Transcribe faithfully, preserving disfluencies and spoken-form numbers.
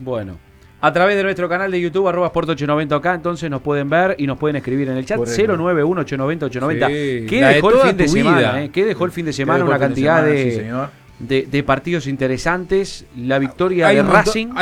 Bueno. A través de nuestro canal de YouTube, arroba Sport ochocientos noventa acá, entonces nos pueden ver y nos pueden escribir en el chat. Correcto. cero nueve uno ocho noventa ocho noventa. Sí, ¿Qué la de dejó el toda fin de tu semana? vida. Eh? ¿Qué dejó el fin de ¿Qué semana? dejó Una el fin de cantidad semana? de, Sí, señor. de, de partidos interesantes. La victoria Hay de un montón- Racing.